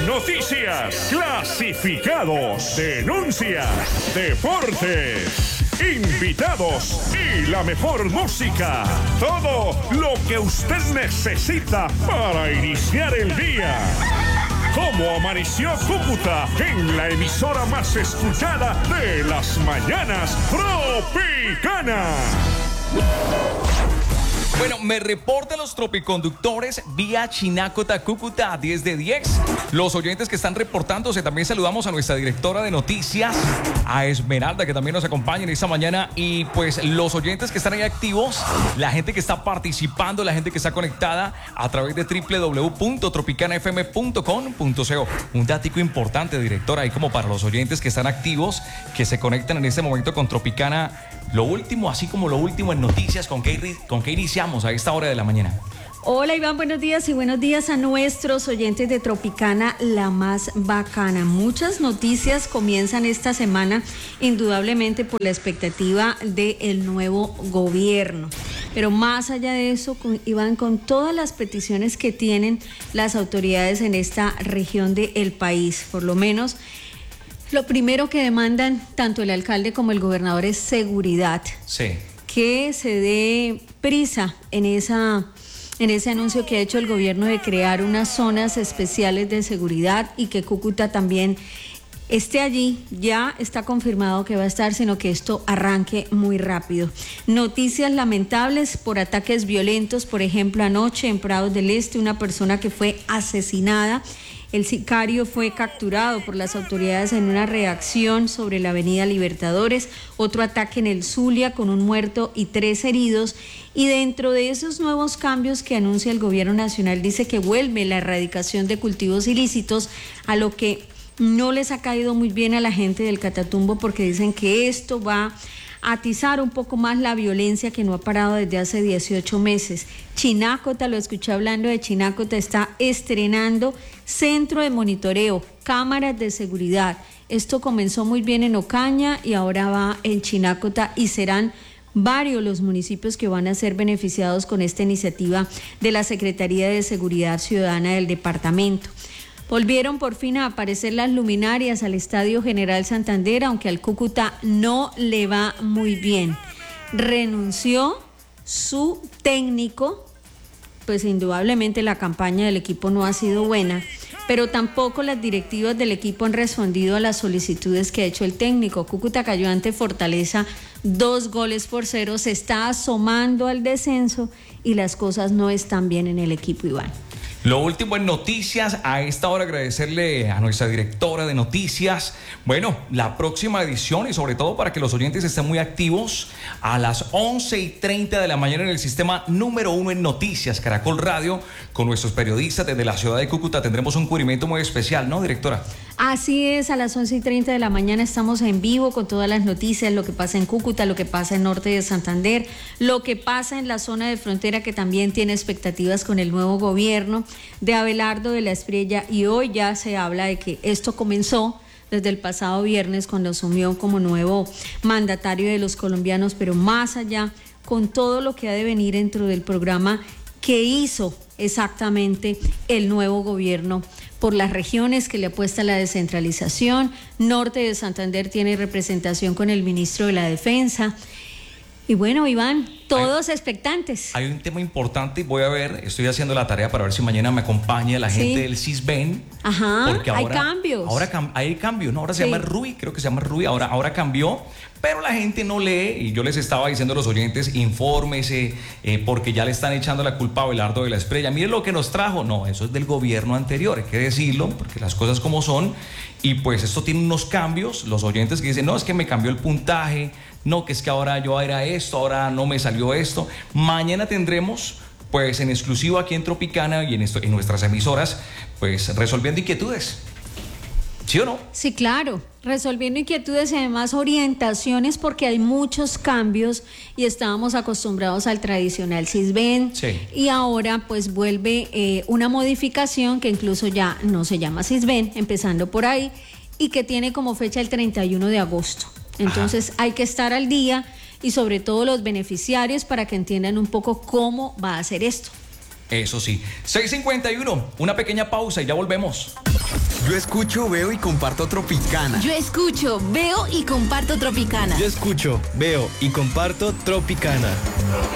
noticias, clasificados, denuncias, deportes, invitados y la mejor música. Todo lo que usted necesita para iniciar el día. ¿Cómo amaneció Cúcuta? En la emisora más escuchada de las mañanas, Tropicana. Bueno, me reportan los tropiconductores vía Chinacota, Cúcuta, 10 de 10. Los oyentes que están reportándose, también saludamos a nuestra directora de noticias, a Esmeralda, que también nos acompaña en esta mañana. Y pues los oyentes que están ahí activos, la gente que está participando, la gente que está conectada a través de www.tropicanafm.com.co. Un datico importante, directora, ahí como para los oyentes que están activos, que se conectan en este momento con Tropicana. Lo último, así como lo último en noticias, ¿con qué iniciamos a esta hora de la mañana? Hola Iván, buenos días y buenos días a nuestros oyentes de Tropicana, la más bacana. Muchas noticias comienzan esta semana, indudablemente por la expectativa del nuevo gobierno. Pero más allá de eso, Iván, con todas las peticiones que tienen las autoridades en esta región del país, por lo menos, lo primero que demandan tanto el alcalde como el gobernador es seguridad. Sí. Que se dé prisa en ese anuncio que ha hecho el gobierno de crear unas zonas especiales de seguridad y que Cúcuta también esté allí. Ya está confirmado que va a estar, sino que esto arranque muy rápido. Noticias lamentables por ataques violentos, por ejemplo, anoche en Prados del Este, una persona que fue asesinada. El sicario fue capturado por las autoridades en una reacción sobre la avenida Libertadores, otro ataque en el Zulia con un muerto y 3 heridos. Y dentro de esos nuevos cambios que anuncia el gobierno nacional, dice que vuelve la erradicación de cultivos ilícitos, a lo que no les ha caído muy bien a la gente del Catatumbo, porque dicen que esto va a atizar un poco más la violencia que no ha parado desde hace 18 meses. Chinacota, lo escuché hablando de Chinacota, está estrenando centro de monitoreo, cámaras de seguridad. Esto comenzó muy bien en Ocaña y ahora va en Chinacota y serán varios los municipios que van a ser beneficiados con esta iniciativa de la Secretaría de Seguridad Ciudadana del departamento. Volvieron por fin a aparecer las luminarias al Estadio General Santander, aunque al Cúcuta no le va muy bien. Renunció su técnico, pues indudablemente la campaña del equipo no ha sido buena, pero tampoco las directivas del equipo han respondido a las solicitudes que ha hecho el técnico. Cúcuta cayó ante Fortaleza 2-0, se está asomando al descenso y las cosas no están bien en el equipo, Iván. Lo último en noticias, a esta hora agradecerle a nuestra directora de noticias. Bueno, la próxima edición y sobre todo para que los oyentes estén muy activos, a las 11:30 de la mañana en el sistema número 1 en noticias, Caracol Radio, con nuestros periodistas desde la ciudad de Cúcuta tendremos un cubrimiento muy especial, ¿no, directora? Así es, a las 11:30 de la mañana estamos en vivo con todas las noticias, lo que pasa en Cúcuta, lo que pasa en norte de Santander, lo que pasa en la zona de frontera que también tiene expectativas con el nuevo gobierno de Abelardo de la Espriella, y hoy ya se habla de que esto comenzó desde el pasado viernes cuando asumió como nuevo mandatario de los colombianos, pero más allá con todo lo que ha de venir dentro del programa que hizo exactamente el nuevo gobierno por las regiones, que le apuesta a la descentralización. Norte de Santander tiene representación con el ministro de la Defensa. Y bueno, Iván, todos expectantes. Hay un tema importante y voy a ver, estoy haciendo la tarea para ver si mañana me acompaña la gente del CISBEN. Ajá, porque ahora, hay cambios. Hay cambios, ¿no? Ahora se llama RUI, creo que se llama RUI, ahora cambió, pero la gente no lee y yo les estaba diciendo a los oyentes, infórmese, porque ya le están echando la culpa a Abelardo de la Espriella. Miren lo que nos trajo. No, eso es del gobierno anterior, hay que decirlo, porque las cosas como son. Y pues esto tiene unos cambios, los oyentes que dicen, no, es que me cambió el puntaje, no, que es que ahora yo era esto, ahora no me salió esto. Mañana tendremos, pues en exclusivo aquí en Tropicana y en nuestras emisoras, pues resolviendo inquietudes. ¿Sí o no? Sí, claro, resolviendo inquietudes y además orientaciones, porque hay muchos cambios y estábamos acostumbrados al tradicional CISBEN. Sí. Y ahora pues vuelve una modificación que incluso ya no se llama CISBEN, empezando por ahí, y que tiene como fecha el 31 de agosto. Entonces hay que estar al día y sobre todo los beneficiarios para que entiendan un poco cómo va a ser esto. Eso sí. 6:51, una pequeña pausa y ya volvemos. Yo escucho, veo y comparto Tropicana. Yo escucho, veo y comparto Tropicana. Yo escucho, veo y comparto Tropicana.